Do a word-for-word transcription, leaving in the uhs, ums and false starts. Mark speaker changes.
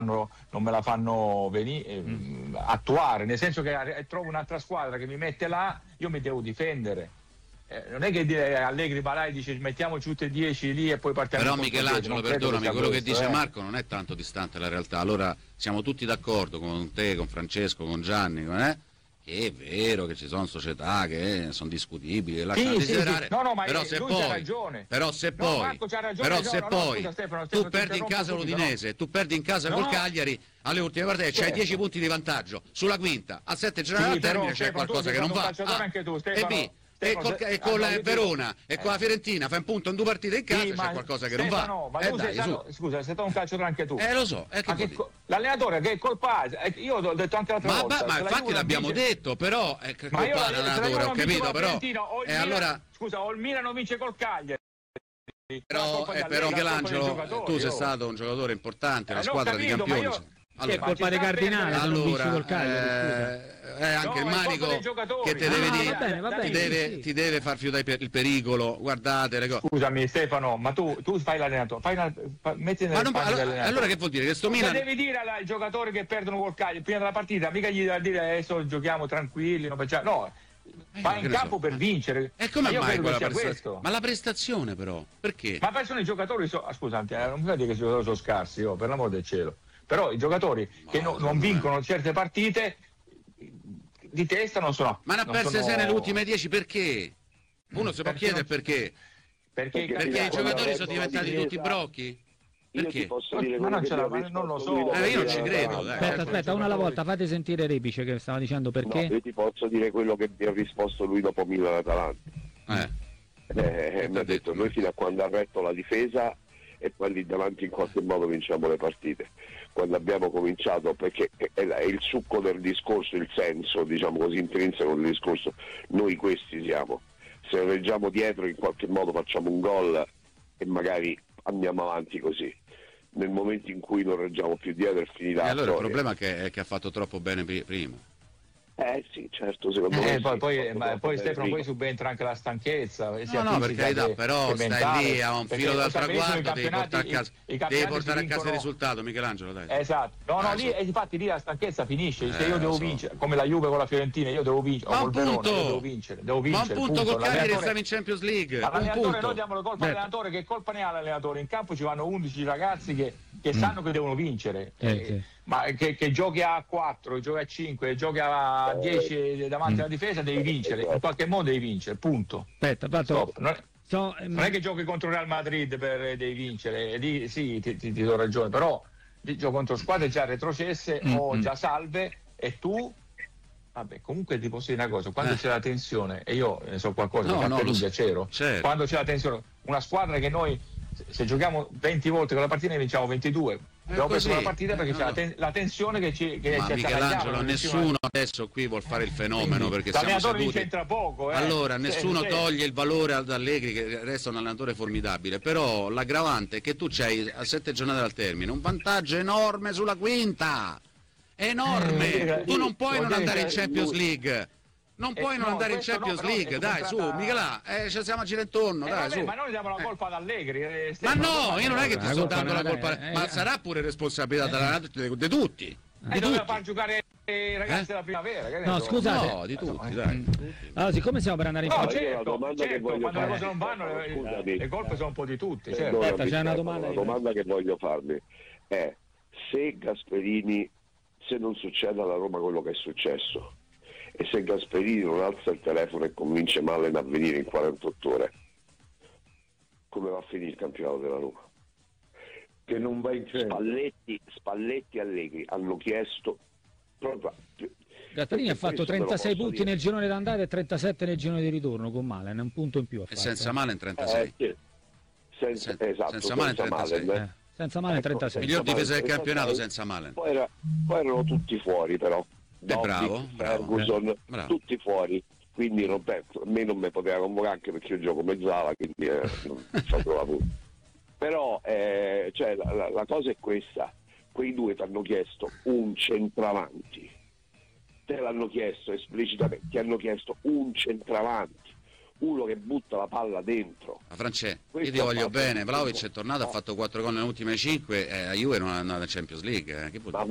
Speaker 1: non me la fanno venire mm. attuare, nel senso che trovo un'altra squadra che mi mette là, io mi devo difendere. Eh, non è che dire Allegri va là e dice mettiamoci tutte e dieci lì e poi partiamo.
Speaker 2: Però Michelangelo, perdonami, quello
Speaker 1: questo,
Speaker 2: che dice
Speaker 1: eh.
Speaker 2: Marco non è tanto distante dalla realtà. Allora siamo tutti d'accordo con te, con Francesco, con Gianni, eh? Che è vero che ci sono società che sono discutibili, che lasciano
Speaker 1: sì,
Speaker 2: desiderare,
Speaker 1: sì, sì. No, no, ma
Speaker 2: però se
Speaker 1: lui
Speaker 2: poi,
Speaker 1: c'ha ragione.
Speaker 2: però se
Speaker 1: No,
Speaker 2: poi,
Speaker 1: Marco c'ha ragione,
Speaker 2: però
Speaker 1: no,
Speaker 2: se
Speaker 1: no,
Speaker 2: poi
Speaker 1: scusa, Stefano,
Speaker 2: tu
Speaker 1: Stefano,
Speaker 2: perdi in casa
Speaker 1: subito,
Speaker 2: l'Udinese,
Speaker 1: no.
Speaker 2: tu perdi in casa
Speaker 1: no,
Speaker 2: col
Speaker 1: no.
Speaker 2: Cagliari alle ultime partite, c'hai
Speaker 1: certo.
Speaker 2: dieci punti di vantaggio sulla quinta, a sette giornate
Speaker 1: sì,
Speaker 2: al termine
Speaker 1: però,
Speaker 2: c'è
Speaker 1: Stefano,
Speaker 2: qualcosa che non va.
Speaker 1: Ah, anche tu, Stefano,
Speaker 2: e B,
Speaker 1: Stefano,
Speaker 2: e, col, e
Speaker 1: se,
Speaker 2: con
Speaker 1: allora,
Speaker 2: il Verona
Speaker 1: dico,
Speaker 2: e
Speaker 1: eh.
Speaker 2: con la Fiorentina fai un punto in due partite in casa,
Speaker 1: sì,
Speaker 2: c'è
Speaker 1: ma,
Speaker 2: qualcosa che
Speaker 1: Stefano,
Speaker 2: non va.
Speaker 1: ma
Speaker 2: Eh,
Speaker 1: tu
Speaker 2: dai,
Speaker 1: sei stato, scusa, sei stato un calciatore anche tu.
Speaker 2: Eh lo so, eh, che
Speaker 1: ma che, l'allenatore che colpa ha? Io ho detto anche l'altra
Speaker 2: ma,
Speaker 1: volta.
Speaker 2: Ma, ma infatti l'abbiamo vince... detto, però è eh, colpa dell'allenatore, ho capito, però. E eh, allora...
Speaker 1: Scusa, o il Milan non vince col Cagliari.
Speaker 2: Però, eh, però Michelangelo, tu sei stato un giocatore importante, una
Speaker 1: eh,
Speaker 2: scolpa
Speaker 1: capito,
Speaker 2: di campioni.
Speaker 1: Io...
Speaker 2: Allora,
Speaker 3: è colpa dei Cardinali,
Speaker 2: allora,
Speaker 3: col Cagliari,
Speaker 2: eh, è anche
Speaker 1: no,
Speaker 2: il Manico che te deve
Speaker 3: ah,
Speaker 2: dire,
Speaker 3: va bene, va bene,
Speaker 2: ti, deve,
Speaker 3: sì.
Speaker 2: ti deve far fiutare il pericolo, guardate le cose.
Speaker 1: Scusami Stefano, ma tu, tu fai l'allenatore, fai una, fa, metti nelle
Speaker 2: ma non,
Speaker 1: allora,
Speaker 2: allora che vuol dire? Che sto Milan...
Speaker 1: devi dire ai giocatori che perdono col Cagliari prima della partita, mica gli devi dire adesso giochiamo tranquilli, non facciamo... no.
Speaker 2: Eh,
Speaker 1: va in campo
Speaker 2: so.
Speaker 1: per vincere.
Speaker 2: E come mai quella
Speaker 1: prestazione?
Speaker 2: Ma la prestazione però, perché?
Speaker 1: Ma poi sono i giocatori, so... scusate, eh, non mi fa dire che i giocatori sono scarsi, oh, per l'amor del cielo. Però i giocatori ma che no, non vincono me. certe partite di testa non sono.
Speaker 2: Ma ne ha perse sono... sei nelle ultime dieci perché? Uno si può chiedere perché.
Speaker 1: Perché,
Speaker 2: perché, perché i giocatori sono diventati tutti brocchi? Perché?
Speaker 4: Io ti posso dire
Speaker 1: ma non, ce l'ha, ma non lo so.
Speaker 2: Eh, io non ci credo. Dai.
Speaker 3: Aspetta, aspetta, una alla volta, fate sentire Rebice che stava dicendo perché.
Speaker 4: No, io ti posso dire quello che mi ha risposto lui dopo Milan-Atalanta.
Speaker 2: Eh.
Speaker 4: Eh, mi ha detto, noi fino a quando ha retto la difesa e poi lì davanti in qualche modo vinciamo le partite. Quando abbiamo cominciato, perché è il succo del discorso, il senso, diciamo così, intrinseco del discorso, noi questi siamo. Se reggiamo dietro in qualche modo facciamo un gol e magari andiamo avanti così. Nel momento in cui non reggiamo più dietro è finita.
Speaker 2: E allora
Speaker 4: storia.
Speaker 2: Il problema è che, è che ha fatto troppo bene prima.
Speaker 4: Eh sì, certo, secondo
Speaker 1: eh,
Speaker 4: me
Speaker 1: poi,
Speaker 4: sì,
Speaker 1: poi, ma poi Stefano
Speaker 4: prima.
Speaker 1: poi subentra anche la stanchezza,
Speaker 2: no no per carità,
Speaker 1: che,
Speaker 2: però
Speaker 1: che
Speaker 2: stai
Speaker 1: mentale,
Speaker 2: lì a un filo dal traguardo, devi portare a casa,
Speaker 1: i, i
Speaker 2: devi portare a casa
Speaker 1: vincono...
Speaker 2: il risultato, Michelangelo, dai.
Speaker 1: Esatto, no no
Speaker 2: eh,
Speaker 1: lì
Speaker 2: so.
Speaker 1: e infatti lì la stanchezza finisce,
Speaker 2: eh,
Speaker 1: se io devo
Speaker 2: so.
Speaker 1: vincere come la Juve con la Fiorentina, io devo vincere,
Speaker 2: ma
Speaker 1: o
Speaker 2: un
Speaker 1: col
Speaker 2: punto
Speaker 1: Verona, io devo vincere, devo vincere,
Speaker 2: ma un punto,
Speaker 1: punto.
Speaker 2: col Cagliari stavi in Champions League,
Speaker 1: all'allenatore noi diamo le colpe all'allenatore, che colpa ne ha l'allenatore? In campo ci vanno undici ragazzi che, che mm. sanno che devono vincere.
Speaker 3: Eh,
Speaker 1: eh,
Speaker 3: sì.
Speaker 1: Ma che, che giochi a quattro, che giochi a cinque, che giochi a dieci davanti alla difesa, devi vincere, in qualche modo devi vincere, punto.
Speaker 3: Aspetta, fatto...
Speaker 1: non, è,
Speaker 3: so,
Speaker 1: non è che giochi contro il Real Madrid per devi vincere, lì sì ti, ti, ti do ragione, però giochi contro squadre già retrocesse mm, o già salve e tu, vabbè, comunque ti posso dire una cosa, quando eh. c'è la tensione, e io ne so qualcosa,
Speaker 2: no, no, lo so.
Speaker 1: C'ero,
Speaker 2: certo.
Speaker 1: Quando c'è la tensione, una squadra che noi se, se giochiamo venti volte con la partita ne vinciamo ventidue. Abbiamo perso la partita perché eh, c'è no. la, ten- la tensione che ci che
Speaker 2: ma
Speaker 1: ci
Speaker 2: Michelangelo, nessuno adesso qui vuol fare il fenomeno perché siamo seduti.
Speaker 1: C'entra poco, eh.
Speaker 2: Allora, nessuno
Speaker 1: se,
Speaker 2: toglie se... il valore ad Allegri che resta un allenatore formidabile, però l'aggravante è che tu c'hai a sette giornate dal termine un vantaggio enorme sulla quinta. Enorme! Eh, tu non puoi non andare in Champions League. Non puoi eh, non no, andare in Champions no, League, dai, su, Michelà, eh, ci siamo a girare intorno,
Speaker 1: eh,
Speaker 2: dai,
Speaker 1: vabbè,
Speaker 2: su.
Speaker 1: Ma noi diamo la colpa ad Allegri. Eh,
Speaker 2: ma no, io non è che ti sto dando la colpa,
Speaker 3: eh,
Speaker 2: ma
Speaker 3: eh,
Speaker 2: sarà pure responsabilità eh. di tutti.
Speaker 1: E
Speaker 2: eh,
Speaker 1: doveva far giocare i ragazzi eh? della primavera. Che
Speaker 3: no, scusate.
Speaker 2: No, di tutti, dai.
Speaker 3: Allora, siccome stiamo per andare in
Speaker 1: no,
Speaker 3: pausa.
Speaker 1: certo, certo, quando le cose non vanno, le, le colpe sono un po' di tutti. Certo.
Speaker 3: Aspetta, c'è una domanda.
Speaker 4: La domanda che voglio farvi è se Gasperini, se non succede alla Roma quello che è successo, e se Gasperini non alza il telefono e convince Malen a venire in quarantotto ore, come va a finire il campionato della Roma?
Speaker 5: Che non va in cielo.
Speaker 4: Spalletti, Spalletti e Allegri hanno chiesto proprio,
Speaker 3: Gasperini ha fatto trentasei punti
Speaker 4: dire.
Speaker 3: nel girone d'andata e trentasette nel girone di ritorno con Malen, un punto in più.
Speaker 2: E senza Malen trentasei.
Speaker 4: Eh, sì. senza,
Speaker 2: Sen-
Speaker 4: esatto,
Speaker 2: senza Malen trentasei.
Speaker 3: Eh, senza Malen
Speaker 4: ecco,
Speaker 3: trentasei.
Speaker 2: Miglior difesa del campionato senza Malen.
Speaker 4: Poi, era, poi erano tutti fuori però.
Speaker 2: Beh, bravo, bravo,
Speaker 4: Ferguson,
Speaker 2: bravo.
Speaker 4: tutti fuori. Quindi Roberto, a me non mi poteva convocare anche perché io gioco mezzala, quindi eh, non faccio la punta. Però eh, cioè, la, la, la cosa è questa, quei due ti hanno chiesto un centravanti, te l'hanno chiesto esplicitamente, ti hanno chiesto un centravanti, uno che butta la palla dentro.
Speaker 2: Ma Francesco, io
Speaker 4: Questo
Speaker 2: ti voglio
Speaker 4: ha fatto
Speaker 2: bene,
Speaker 4: il
Speaker 2: Vlahovic
Speaker 4: tempo.
Speaker 2: è tornato, ha
Speaker 4: No.
Speaker 2: fatto quattro gol nelle ultime cinque, eh, a Juve non è andata in Champions League, eh, che vuol
Speaker 4: Ma
Speaker 2: dire?